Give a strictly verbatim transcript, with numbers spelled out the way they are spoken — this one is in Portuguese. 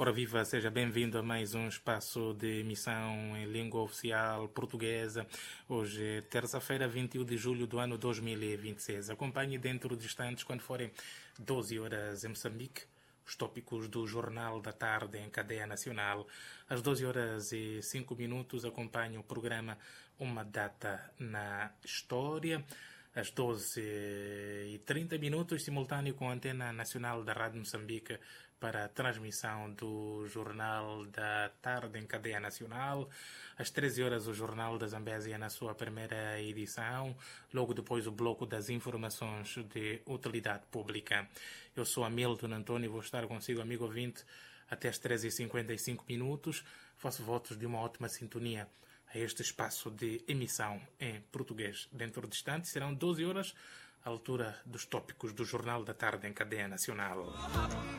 Ora viva, seja bem-vindo a mais um espaço de emissão em língua oficial portuguesa. Hoje é terça-feira, vinte e um de julho do ano dois mil e vinte e seis. Acompanhe dentro de instantes, quando forem doze horas em Moçambique, os tópicos do Jornal da Tarde em cadeia nacional. Às doze horas e cinco minutos acompanhe o programa Uma Data na História. Às doze e trinta minutos, simultâneo com a Antena Nacional da Rádio Moçambique para a transmissão do Jornal da Tarde em cadeia nacional. Às treze horas, o Jornal da Zambésia na sua primeira edição. Logo depois, o bloco das informações de utilidade pública. Eu sou Hamilton Antônio e vou estar consigo, amigo ouvinte, até às treze e cinquenta e cinco minutos. Faço votos de uma ótima sintonia a este espaço de emissão em português. Dentro de instantes serão doze horas, à altura dos tópicos do Jornal da Tarde em cadeia nacional.